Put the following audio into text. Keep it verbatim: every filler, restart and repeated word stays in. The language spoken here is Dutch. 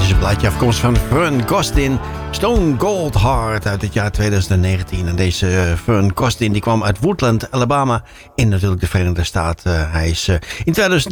is een plaatje afkomstig van Fern Costin. Stone Cold Heart uit het jaar twintig negentien. En deze Fern Costin die kwam uit Woodland, Alabama. In natuurlijk de Verenigde Staten. Hij is in twintig